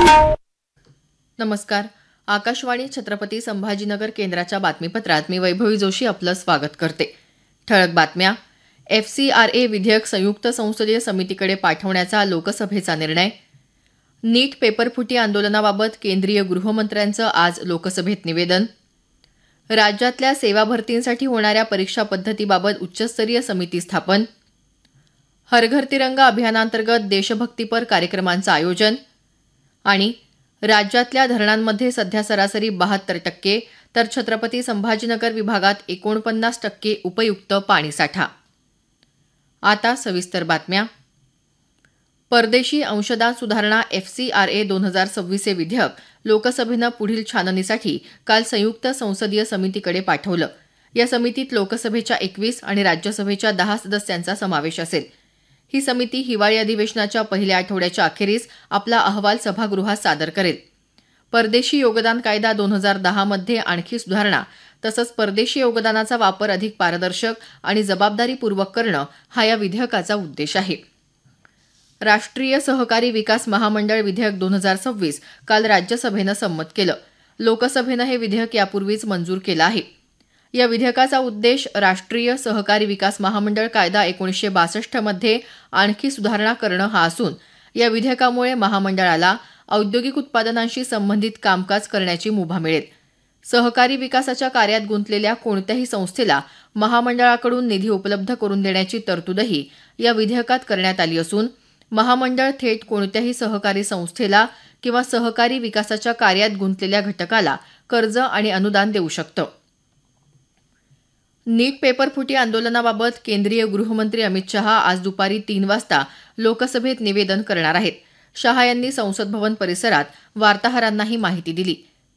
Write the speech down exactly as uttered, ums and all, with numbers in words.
नमस्कार. आकाशवाणी छत्रपती संभाजीनगर केंद्राच्या बातमीपत्रात मी वैभवी जोशी आपलं स्वागत करते. ठळक बातम्या. एफ सी आर ए विधेयक संयुक्त संसदीय समितीकडे पाठवण्याचा लोकसभेचा निर्णय. नीट पेपरफुटी आंदोलनाबाबत केंद्रीय गृहमंत्र्यांचं आज लोकसभेत निवेदन. राज्यातल्या सेवा भरतींसाठी होणाऱ्या परीक्षा पद्धतीबाबत उच्चस्तरीय समिती स्थापन. हर घर तिरंगा अभियानांतर्गत देशभक्तीपर कार्यक्रमांचं आयोजन. आणि राज्यातल्या धरणांमध्ये सध्या सरासरी बहात्तर टक्के तर छत्रपती संभाजीनगर विभागात एकोणपन्नास टक्के उपयुक्त पाणीसाठा. आता सविस्तर बातम्या. परदेशी अंशदान सुधारणा एफ सी आर ए दोन हजार सव्वीस हे विधेयक लोकसभेनं पुढील छाननीसाठी काल संयुक्त संसदीय समितीकडे पाठवलं. या समितीत लोकसभेच्या एकवीस आणि राज्यसभेच्या दहा सदस्यांचा समावेश असेल. ही समिती हिवाळी अधिवेशनाच्या पहिल्या आठवड्याच्या अखेरीस आपला अहवाल सभागृहात सादर करेल. परदेशी योगदान कायदा दोन हजार दहा मध्ये आणखी सुधारणा तसंच परदेशी योगदानाचा वापर अधिक पारदर्शक आणि जबाबदारीपूर्वक करणं हा या विधेयकाचा उद्देश आहे. राष्ट्रीय सहकारी विकास महामंडळ विधेयक दोन हजार सव्वीस काल राज्यसभेनं संमत केलं. लोकसभेनं हे विधेयक यापूर्वीच मंजूर केलं आहे. या विधेयकाचा उद्देश राष्ट्रीय सहकारी विकास महामंडळ कायदा एकोणीसशे बासष्ट मध्ये आणखी सुधारणा करणं हा असून या विधेयकामुळे महामंडळाला औद्योगिक उत्पादनांशी संबंधित कामकाज करण्याची मुभा मिळेल. सहकारी विकासाच्या कार्यात गुंतलेल्या कोणत्याही संस्थेला महामंडळाकडून निधी उपलब्ध करून देण्याची तरतूदही या विधेयकात करण्यात आली असून महामंडळ थेट कोणत्याही सहकारी संस्थेला किंवा सहकारी विकासाच्या कार्यात गुंतलेल्या घटकाला कर्ज आणि अनुदान देऊ शकतं. नीट पेपरफुटी आंदोलनाबाबत केंद्रीय गृहमंत्री अमित शहा आज दुपारी तीन वाजता लोकसभेत निवेदन करणार आहेत. शहा यांनी संसद भवन परिसरात वार्ताहरांना ही माहिती दिली.